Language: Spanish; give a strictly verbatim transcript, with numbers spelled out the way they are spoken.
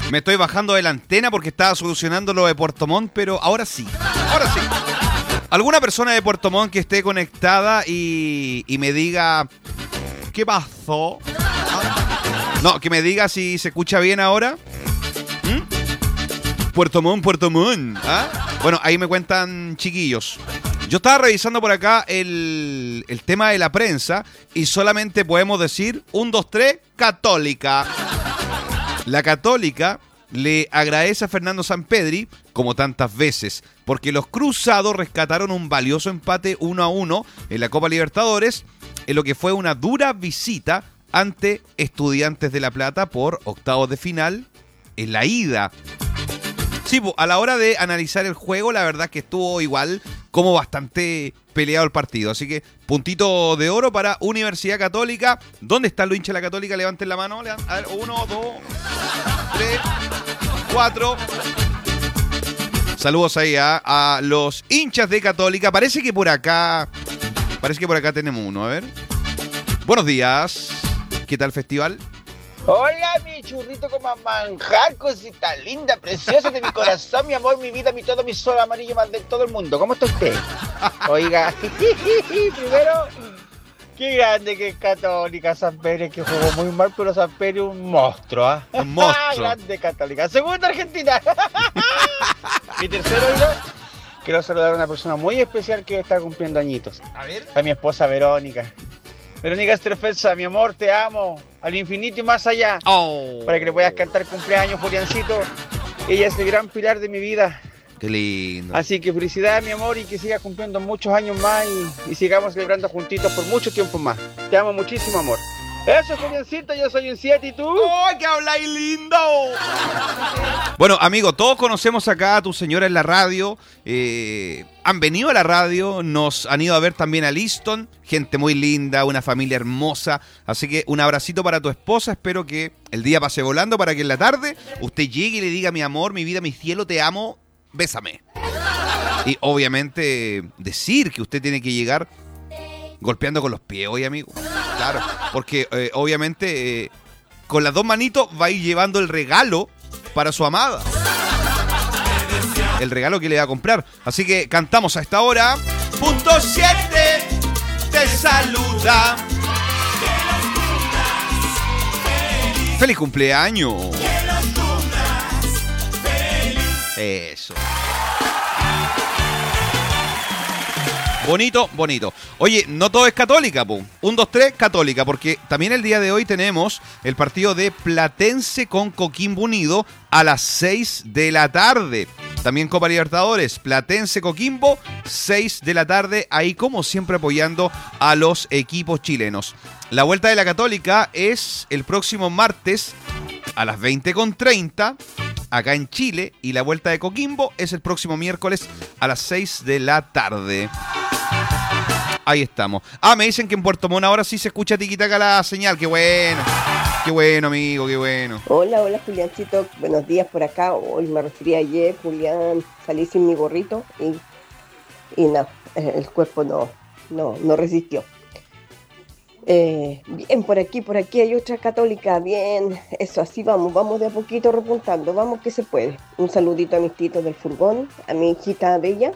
Me estoy bajando de la antena porque estaba solucionando lo de Puerto Montt, pero ahora sí. Ahora sí. ¿Alguna persona de Puerto Montt que esté conectada y, y me diga qué pasó? No, que me diga si se escucha bien ahora. ¿Mm? Puerto Montt, Puerto Montt. ¿Ah? Bueno, ahí me cuentan, chiquillos. Yo estaba revisando por acá el, el tema de la prensa y solamente podemos decir un, dos, tres, Católica. La Católica le agradece a Fernando Sampedri, como tantas veces, porque los cruzados rescataron un valioso empate uno a uno en la Copa Libertadores, en lo que fue una dura visita ante Estudiantes de La Plata por octavos de final en la ida. Sí, a la hora de analizar el juego, la verdad que estuvo igual como bastante peleado el partido. Así que puntito de oro para Universidad Católica. ¿Dónde está el hincha de la Católica? Levanten la mano. A ver, uno, dos, tres, cuatro. Saludos ahí a, a los hinchas de Católica. Parece que por acá, parece que por acá tenemos uno. A ver. Buenos días. ¿Qué tal festival? Hola, mi churrito con manjar, cosita linda, preciosa de mi corazón, mi amor, mi vida, mi todo, mi sol amarillo más de todo el mundo. ¿Cómo está usted? Oiga, primero, qué grande que es Católica, Sampedri, que jugó muy mal, pero Sampedri un monstruo, ¿ah? ¿eh? Un monstruo. Grande Católica. Segunda, Argentina. Y tercero, oiga, quiero saludar a una persona muy especial que está cumpliendo añitos. A ver. A mi esposa Verónica. Verónica Estrefeza, mi amor, te amo, al infinito y más allá. Oh. Para que le puedas cantar cumpleaños, Juliancito. Ella es el gran pilar de mi vida. Qué lindo. Así que felicidades, mi amor, y que sigas cumpliendo muchos años más y, y sigamos celebrando juntitos por mucho tiempo más. Te amo muchísimo, amor. Eso, Juliancito, yo soy un siete y tú. ¡Oh, que habláis lindo! Bueno, amigo, todos conocemos acá a tu señora en la radio. Eh, han venido a la radio, nos han ido a ver también a Liston. Gente muy linda, una familia hermosa. Así que un abracito para tu esposa. Espero que el día pase volando para que en la tarde usted llegue y le diga: mi amor, mi vida, mi cielo, te amo, bésame. Y obviamente decir que usted tiene que llegar golpeando con los pies hoy, amigo. Claro, porque eh, obviamente eh, con las dos manitos va a ir llevando el regalo para su amada. El regalo que le va a comprar. Así que cantamos a esta hora. Punto siete te saluda. ¡Feliz cumpleaños! Eso. Bonito, bonito. Oye, no todo es Católica, po. Un, dos, tres, Católica, porque también el día de hoy tenemos el partido de Platense con Coquimbo Unido a las seis de la tarde. También Copa Libertadores, Platense Coquimbo, seis de la tarde, ahí como siempre apoyando a los equipos chilenos. La vuelta de la Católica es el próximo martes a las veinte con treinta. Acá en Chile, y la vuelta de Coquimbo es el próximo miércoles a las seis de la tarde. Ahí estamos. Ah, me dicen que en Puerto Montt ahora sí se escucha tiquitaca la señal. Qué bueno. Qué bueno, amigo, qué bueno. Hola, hola, Juliancito. Buenos días por acá. Hoy me referí ayer, Julián. Salí sin mi gorrito y, y no, el cuerpo no, no, no resistió. Eh, bien, por aquí, por aquí hay otra Católica, bien, eso, así vamos, vamos de a poquito repuntando, vamos que se puede. Un saludito a mis titos del furgón, a mi hijita Bella,